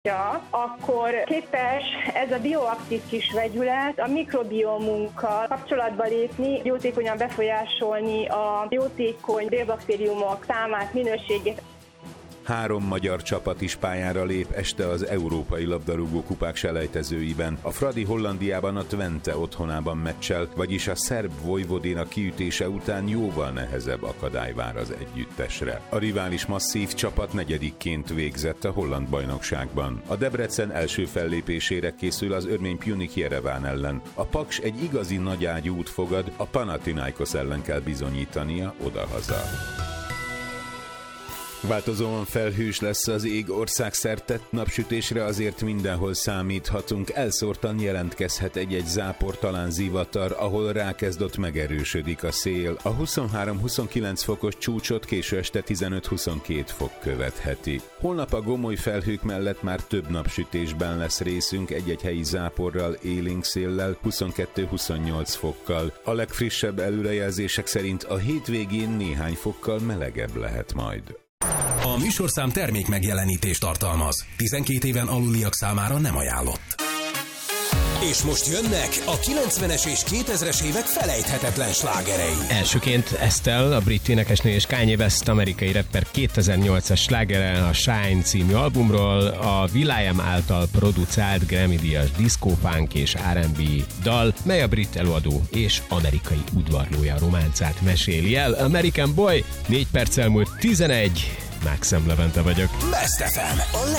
akkor képes ez a bioaktív kis vegyület a mikrobiomunkkal kapcsolatba lépni, jótékonyan befolyásolni a jótékony bélbaktériumok számát, minőségét. 3 magyar csapat is pályára lép este az európai labdarúgó kupák selejtezőiben. A Fradi Hollandiában a Twente otthonában meccsel, vagyis a szerb Vojvodina kiütése után jóval nehezebb akadály vár az együttesre. A rivális masszív csapat 4-ként végzett a holland bajnokságban. A Debrecen első fellépésére készül az örmény Pjunik Jereván ellen. A Paks egy igazi nagyágyút fogad, a Panathinaikos ellen kell bizonyítania odahaza. Változóan felhős lesz az ég országszerte, napsütésre azért mindenhol számíthatunk, elszórtan jelentkezhet egy-egy zápor, talán zivatar, ahol rákezdott megerősödik a szél. A 23-29 fokos csúcsot késő este 15-22 fok követheti. Holnap a gomoly felhők mellett már több napsütésben lesz részünk, egy-egy helyi záporral, élénk széllel, 22-28 fokkal. A legfrissebb előrejelzések szerint a hétvégén néhány fokkal melegebb lehet majd. A műsorszám termék megjelenítést tartalmaz. 12 éven aluliak számára nem ajánlott. És most jönnek a 90-es és 2000-es évek felejthetetlen slágerei. Elsőként Estelle, a brit énekesnő, és Kanye West, amerikai rapper 2008-as slágere a Shine című albumról, a will.i.am által producerált Grammy-díjas disco-punk és R&B dal, mely a brit előadó és amerikai udvarlója románcát meséli el. American Boy, 4 perccel múlt 11, Maxim Levente vagyok. Best FM, a